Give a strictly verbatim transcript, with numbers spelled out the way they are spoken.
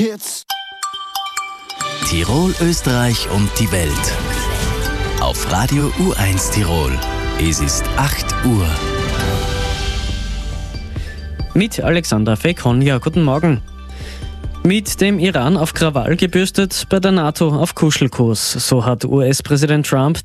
Hits. Tirol, Österreich und die Welt. Auf Radio U eins Tirol. Es ist acht Uhr. Mit Alexandra Fekonja, guten Morgen. Mit dem Iran auf Krawall gebürstet, bei der NATO auf Kuschelkurs. So hat U S-Präsident Trump